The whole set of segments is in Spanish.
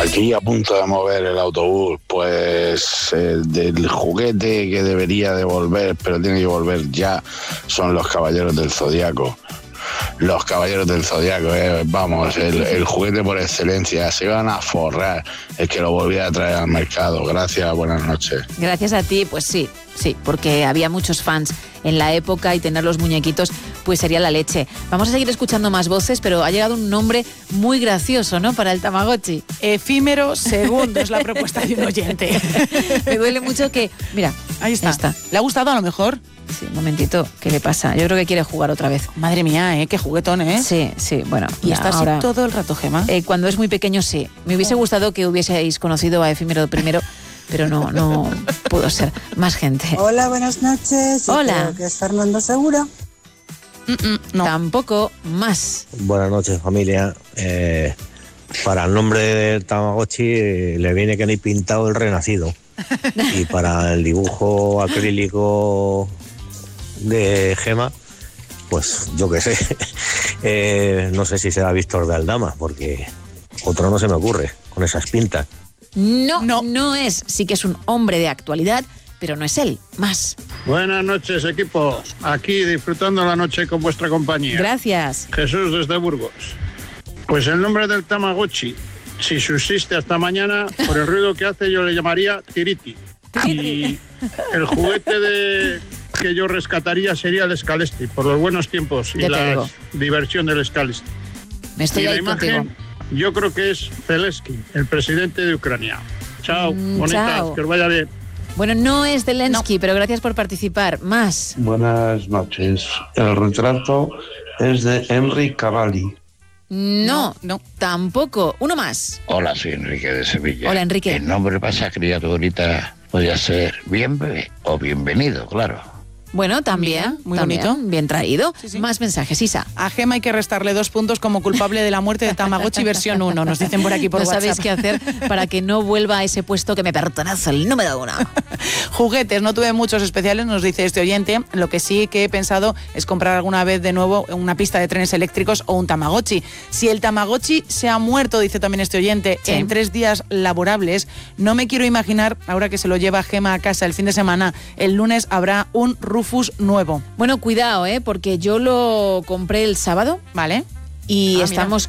Aquí a punto de mover el autobús, pues del juguete que debería de volver, pero tiene que volver ya, son los Caballeros del Zodiaco. Los Caballeros del Zodiaco, vamos, el juguete por excelencia. Se iban a forrar el que lo volvía a traer al mercado. Gracias, buenas noches. Gracias a ti, pues sí, porque había muchos fans en la época y tener los muñequitos pues sería la leche. Vamos a seguir escuchando más voces, pero ha llegado un nombre muy gracioso, ¿no?, para el Tamagotchi. Efímero segundo es la propuesta de un oyente. Me duele mucho que... Mira, ahí está. ¿Le ha gustado a lo mejor? Sí, un momentito, ¿qué le pasa? Yo creo que quiere jugar otra vez. Madre mía, qué juguetón, ¿eh? Sí, bueno. ¿Y está así todo el rato, Gema? Cuando es muy pequeño, sí. Me hubiese gustado que hubieseis conocido a Efímero primero, pero no pudo ser. Más gente. Hola, buenas noches. Hola. Creo que es Fernando Segura. No. Tampoco más. Buenas noches, familia. Para el nombre del Tamagotchi le viene que no hay pintado el renacido. Y para el dibujo acrílico de Gema, pues yo qué sé. No sé si será Víctor de Aldama, porque otro no se me ocurre con esas pintas. No es. Sí que es un hombre de actualidad, pero no es él. Más. Buenas noches, equipo. Aquí disfrutando la noche con vuestra compañía. Gracias. Jesús desde Burgos. Pues el nombre del Tamagotchi, si subsiste hasta mañana, por el ruido que hace yo le llamaría Tiriti. Y el juguete que yo rescataría sería el Scalestri, por los buenos tiempos y la diversión del Scalestri. Me estoy y la ahí imagen, contigo. yo creo que es Zelensky, el presidente de Ucrania. Chao, bonitas, chao. que os vaya bien. Bueno, no es Zelensky, pero gracias por participar. Más. Buenas noches. El retrato es de Henry Cavalli. No, tampoco. Uno más. Hola, soy Enrique de Sevilla. Hola, Enrique. El nombre para esa criaturita podría ser Bienve o Bienvenido, claro. Bueno, también. Muy también, bonito. Bien traído. Sí. Más mensajes, Isa. A Gema hay que restarle 2 puntos como culpable de la muerte de Tamagotchi versión 1. Nos dicen por aquí por WhatsApp. No sabéis qué hacer para que no vuelva a ese puesto que me pertenece, el número 1. Juguetes, no tuve muchos especiales, nos dice este oyente. Lo que sí que he pensado es comprar alguna vez de nuevo una pista de trenes eléctricos o un Tamagotchi. Si el Tamagotchi se ha muerto, dice también este oyente, en 3 días laborables, no me quiero imaginar, ahora que se lo lleva Gema a casa el fin de semana, el lunes habrá un Rufus nuevo. Bueno, cuidado, porque yo lo compré el sábado. Vale. Y estamos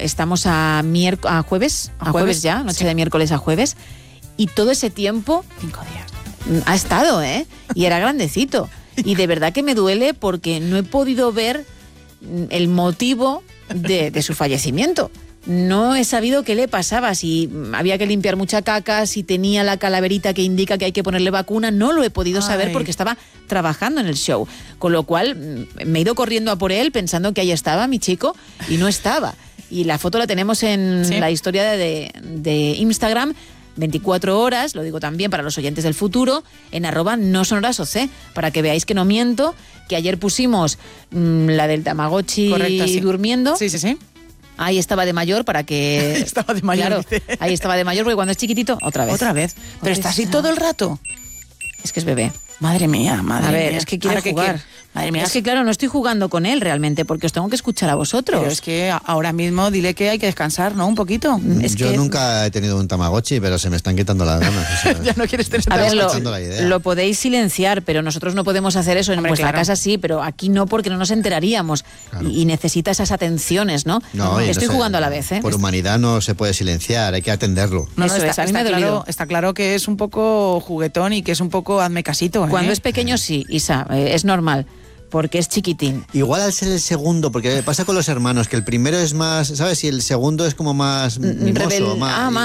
a jueves. A jueves ya, noche de miércoles a jueves. Y todo ese tiempo... 5 días. Ha estado, y era grandecito. Y de verdad que me duele porque no he podido ver el motivo de su fallecimiento. No he sabido qué le pasaba, si había que limpiar mucha caca, si tenía la calaverita que indica que hay que ponerle vacuna. No lo he podido saber porque estaba trabajando en el show. Con lo cual me he ido corriendo a por él pensando que ahí estaba mi chico y no estaba. Y la foto la tenemos en la historia de Instagram. 24 horas, lo digo también para los oyentes del futuro, en @nosonorasoc, para que veáis que no miento, que ayer pusimos la del Tamagotchi. Correcto, durmiendo. Sí. Ahí estaba de mayor para que... Estaba de mayor. Claro, ahí estaba de mayor porque cuando es chiquitito, otra vez. Pero está así todo el rato. Es que es bebé. Madre mía. A ver, es que quiere jugar. Madre mía. Es que claro, no estoy jugando con él realmente porque os tengo que escuchar a vosotros. Pero es que ahora mismo dile que hay que descansar, ¿no? Un poquito. Yo nunca he tenido un Tamagotchi, pero se me están quitando las ganas. O sea, ya no quieres tener a ver, la idea. lo podéis silenciar, pero nosotros no podemos hacer eso. En vuestra casa sí, pero aquí no, porque no nos enteraríamos. Claro. Y necesita esas atenciones, ¿no? Estoy jugando a la vez, Por humanidad no se puede silenciar, hay que atenderlo. No, está claro que es un poco juguetón y que es un poco hazme casito. Cuando es pequeño sí, Isa, es normal. Porque es chiquitín. Igual al ser el segundo, porque pasa con los hermanos, que el primero es más, ¿sabes? Y el segundo es como más mimoso, más...